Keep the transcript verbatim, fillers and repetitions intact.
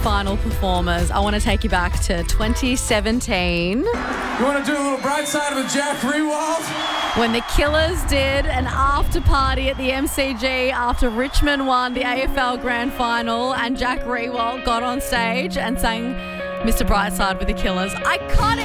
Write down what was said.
final performers, I want to take you back to twenty seventeen. You want to do a little bright side with Jack Riewoldt? When the Killers did an after party at the M C G after Richmond won the A F L Grand Final, and Jack Riewoldt got on stage and sang Mister Brightside with the Killers. Iconic!